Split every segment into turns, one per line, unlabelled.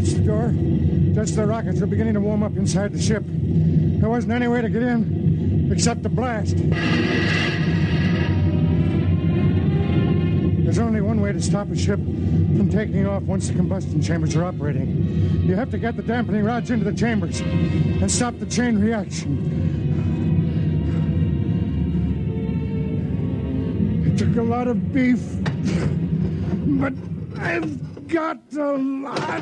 reached the door, just as the rockets were beginning to warm up inside the ship. There wasn't any way to get in except to blast. There's only one way to stop a ship from taking off once the combustion chambers are operating. You have to get the dampening rods into the chambers and stop the chain reaction. It took a lot of beef, but I've got a lot.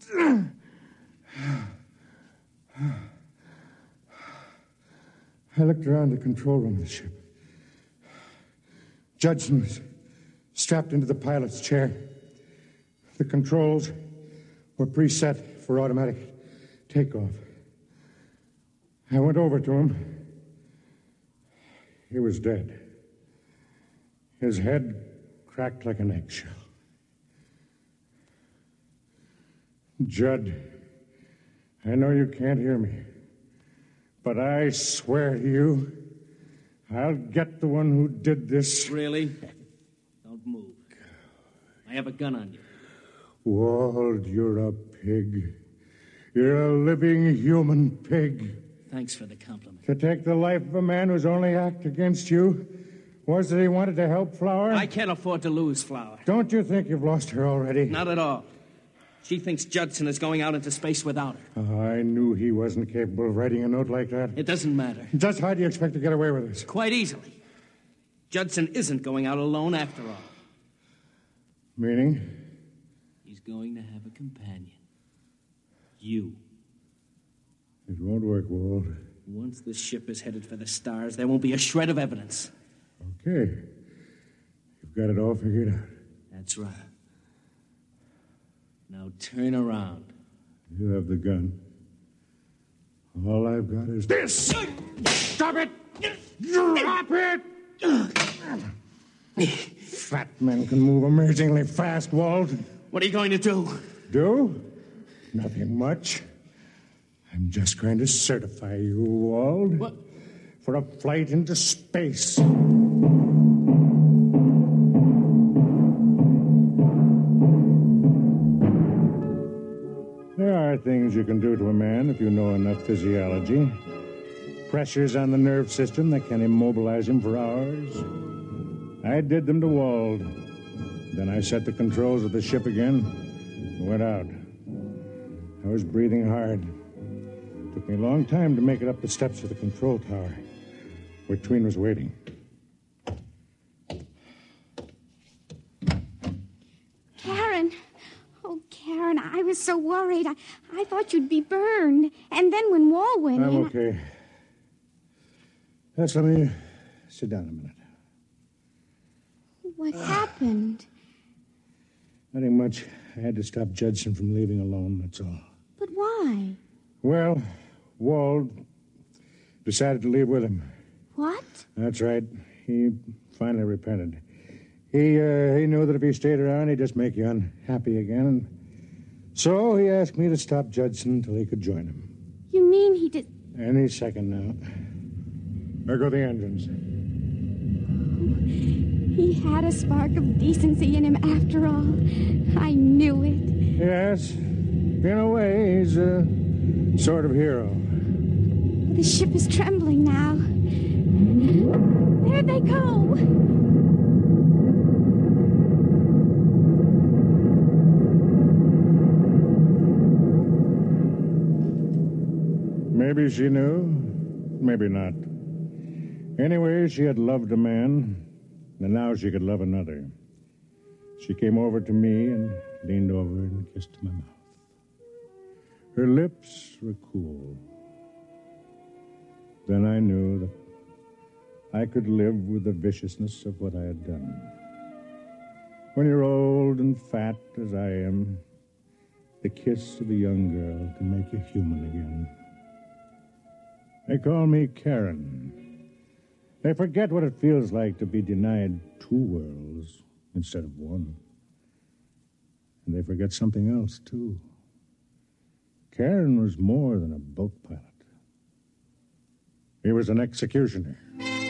I looked around the control room of the ship. Judson was strapped into the pilot's chair. The controls were preset for automatic takeoff. I went over to him. He was dead. His head cracked like an eggshell. Judd, I know you can't hear me, but I swear to you, I'll get the one who did this.
Really? Don't move. I have a gun on you.
Walt, you're a pig. You're a living human pig.
Thanks for the compliment.
To take the life of a man whose only act against you was that he wanted to help Flower?
I can't afford to lose Flower.
Don't you think you've lost her already?
Not at all. She thinks Judson is going out into space without her.
Oh, I knew he wasn't capable of writing a note like that.
It doesn't matter.
Just how do you expect to get away with this?
Quite easily. Judson isn't going out alone after all.
Meaning?
He's going to have a companion. You.
It won't work, Walt.
Once this ship is headed for the stars, there won't be a shred of evidence.
Okay. You've got it all figured out.
That's right. Now turn around.
You have the gun. All I've got is this. Stop it! Drop it! Fat men can move amazingly fast, Walt.
What are you going to do?
Do? Nothing much. I'm just going to certify you, Walt.
What?
For a flight into space. There are things you can do to a man if you know enough physiology. Pressures on the nerve system that can immobilize him for hours. I did them to Walt. Then I set the controls of the ship again and went out. I was breathing hard. It took me a long time to make it up the steps of the control tower, where Tween was waiting.
Karen. Oh, Karen, I was so worried. I thought you'd be burned. And then when Walt went in...
I'm okay. Let me sit down a minute.
What happened?
Nothing much. I had to stop Judson from leaving alone, that's all.
But why?
Well, Walt decided to leave with him.
What?
That's right. He finally repented. He knew that if he stayed around, he'd just make you unhappy again. And so he asked me to stop Judson until he could join him.
You mean he did...
Any second now. There go the engines.
He had a spark of decency in him after all. I knew it.
Yes. In a way, he's a sort of hero.
The ship is trembling now. There they go.
Maybe she knew, maybe not. Anyway, she had loved a man, and now she could love another. She came over to me and leaned over and kissed my mouth. Her lips were cool. Then I knew that I could live with the viciousness of what I had done. When you're old and fat, as I am, the kiss of a young girl can make you human again. They call me Karen. They forget what it feels like to be denied two worlds instead of one. And they forget something else, too. Karen was more than a boat pilot. He was an executioner.